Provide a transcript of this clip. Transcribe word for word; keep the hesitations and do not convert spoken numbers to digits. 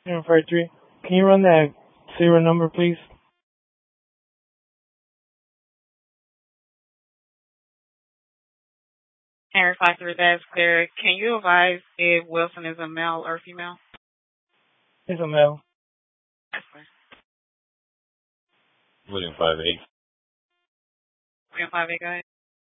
zero five three. Can you run that serial number, please? Henry five three, that's clear. Can you advise if Wilson is a male or female? It's a male. That's clear. William five eight. William five eight, go ahead.